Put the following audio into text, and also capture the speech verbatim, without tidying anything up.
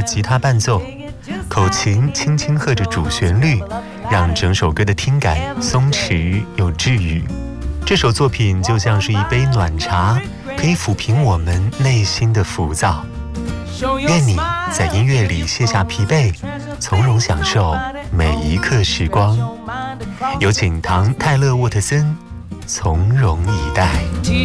吉他伴奏，口琴轻轻和着主旋律，让整首歌的听感松弛又治愈。这首作品就像是一杯暖茶，可以抚平我们内心的浮躁。愿你在音乐里卸下疲惫，从容享受每一刻时光。有请唐·泰勒·沃特森，从容以待。